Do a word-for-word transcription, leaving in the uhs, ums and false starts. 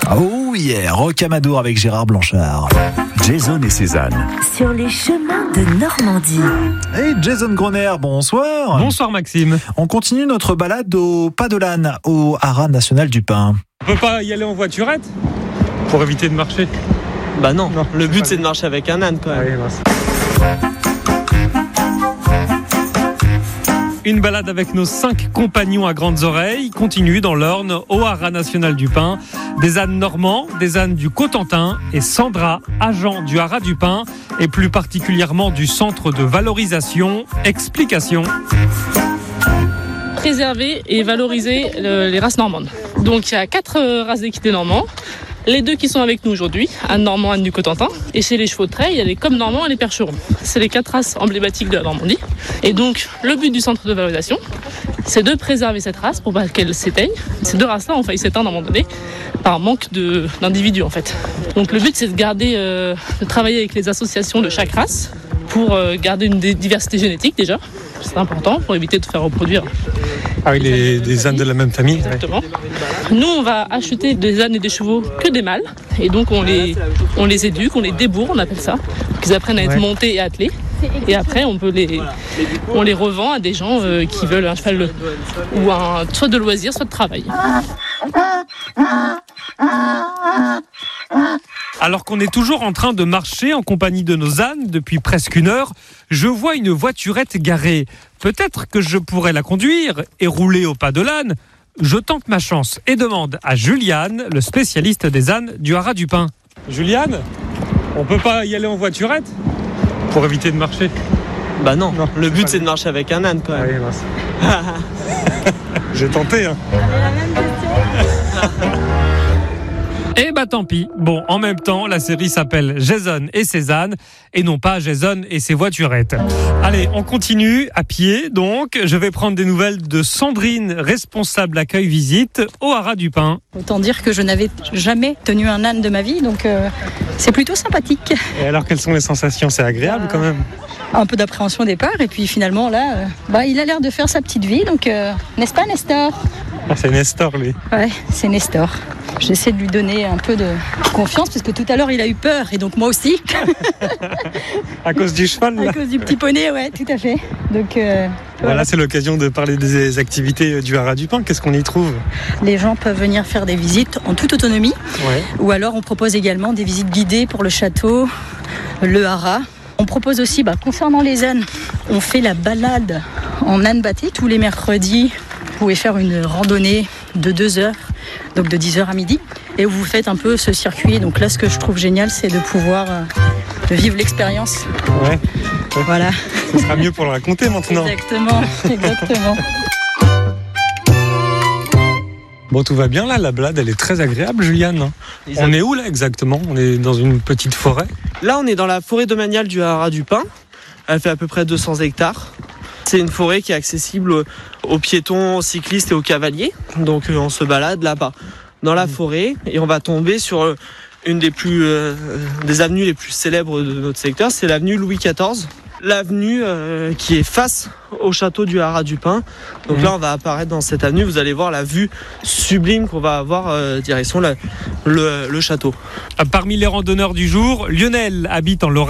Oh yeah, Rocamadour avec Gérard Blanchard. Jason et Cézanne. Sur les chemins de Normandie. Hey Jason Groner, bonsoir. Bonsoir Maxime. On continue notre balade au Pas de l'Âne, au Haras national du Pin. On peut pas y aller en voiturette pour éviter de marcher? Bah non, Non, le but pas c'est de marcher avec un âne quand même. Allez, mince. Une balade avec nos cinq compagnons à grandes oreilles continue dans l'Orne, au Haras national du Pin. Des ânes normands, des ânes du Cotentin et Sandra, agent du Haras du Pin et plus particulièrement du centre de valorisation Explication. Préserver et valoriser le, les races normandes. Donc il y a quatre euh, races d'équités normands. Les deux qui sont avec nous aujourd'hui, Âne normand, Âne du Cotentin. Et chez les chevaux de trait, il y a les Cômes normands et les Percherons. C'est les quatre races emblématiques de la Normandie. Et donc, le but du centre de valorisation, c'est de préserver cette race pour pas qu'elle s'éteigne. Ces deux races-là ont failli s'éteindre à un moment donné par manque de, d'individus en fait. Donc le but, c'est de garder, euh, de travailler avec les associations de chaque race pour euh, garder une diversité génétique déjà. C'est important pour éviter de faire reproduire. Ah oui, les, des ânes de la même famille. Exactement. Ouais. Nous, on va acheter des ânes et des chevaux que des mâles. Et donc, on les, on les éduque, on les débourre, on appelle ça. Pour qu'ils apprennent à être ouais. montés et attelés. Et après, on, peut les, on les revend à des gens euh, qui veulent un cheval ou un, soit de loisir, soit de travail. Alors qu'on est toujours en train de marcher en compagnie de nos ânes depuis presque une heure, je vois une voiturette garée. Peut-être que je pourrais la conduire et rouler au pas de l'âne. Je tente ma chance et demande à Juliane, le spécialiste des ânes du Haras du Pin. Juliane, on peut pas y aller en voiturette pour éviter de marcher? Bah non, non le but pas c'est de marcher avec un âne quand même. Allez, mince. J'ai tenté. Hein. Eh bah tant pis. Bon, en même temps, la série s'appelle Jason et Cézanne et non pas Jason et ses voiturettes. Allez, on continue à pied. Donc, je vais prendre des nouvelles de Sandrine, responsable accueil visite au Haras du Pin. Autant dire que je n'avais jamais tenu un âne de ma vie, donc euh, c'est plutôt sympathique. Et alors, quelles sont les sensations? C'est agréable euh, quand même. Un peu d'appréhension au départ et puis finalement là, euh, bah, il a l'air de faire sa petite vie, donc euh, n'est-ce pas Nestor? Ah, c'est Nestor lui. Ouais, c'est Nestor. J'essaie de lui donner un peu de confiance parce que tout à l'heure il a eu peur et donc moi aussi. À cause du cheval là. À cause du petit poney, ouais, tout à fait. Donc euh, voilà, voilà. C'est l'occasion de parler des activités du Haras du Pin. Qu'est-ce qu'on y trouve? Les gens peuvent venir faire des visites en toute autonomie. Ouais. Ou alors on propose également des visites guidées pour le château, le Haras. On propose aussi, bah, concernant les ânes, on fait la balade en âne bâté tous les mercredis. Vous pouvez faire une randonnée de deux heures, donc de dix heures à midi. Et vous faites un peu ce circuit. Donc là, ce que je trouve génial, c'est de pouvoir euh, de vivre l'expérience. Ouais. ouais. Voilà. Ce sera mieux pour le raconter maintenant. Exactement, exactement. Bon, tout va bien là, la balade elle est très agréable, Juliane. On est où là exactement? On est dans une petite forêt? Là on est dans la forêt domaniale du Haras du Pin. Elle fait à peu près deux cents hectares. C'est une forêt qui est accessible aux piétons, aux cyclistes et aux cavaliers. Donc on se balade là-bas dans la forêt et on va tomber sur une des plus euh, des avenues les plus célèbres de notre secteur, c'est l'avenue Louis quatorze. L'avenue euh, qui est face au château du Haras du Pin. Donc mmh. là, on va apparaître dans cette avenue. Vous allez voir la vue sublime qu'on va avoir euh, direction la, le, le château. Parmi les randonneurs du jour, Lionel habite en Lorraine.